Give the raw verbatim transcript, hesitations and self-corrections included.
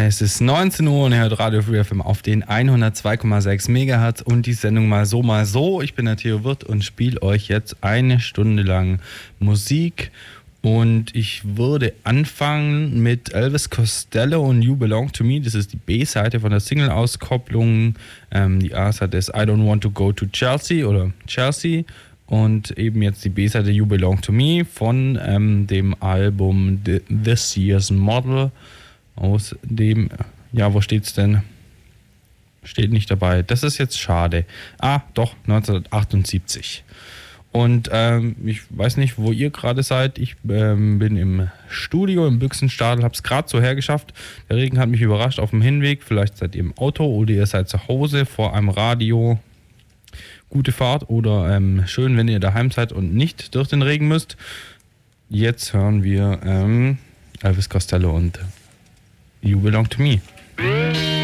Es ist neunzehn Uhr und ihr hört Radio Free F M auf den hundertzwei Komma sechs Megahertz und die Sendung mal so, mal so. Ich bin der Theo Wirth und spiele euch jetzt eine Stunde lang Musik. Und ich würde anfangen mit Elvis Costello und You Belong to Me. Das ist die B-Seite von der Single-Auskopplung. Ähm, die A-Seite ist I Don't Want to Go to Chelsea oder Chelsea. Und eben jetzt die B-Seite You Belong to Me von ähm, dem Album This Year's Model. Aus dem, ja, wo steht's denn? Steht nicht dabei. Das ist jetzt schade. Ah, doch, neunzehnhundertachtundsiebzig. Und ähm, ich weiß nicht, wo ihr gerade seid. Ich ähm, bin im Studio im Büchsenstadel, habe es gerade so hergeschafft. Der Regen hat mich überrascht auf dem Hinweg. Vielleicht seid ihr im Auto oder ihr seid zu Hause vor einem Radio. Gute Fahrt oder ähm, schön, wenn ihr daheim seid und nicht durch den Regen müsst. Jetzt hören wir ähm, Elvis Costello und You Belong to Me.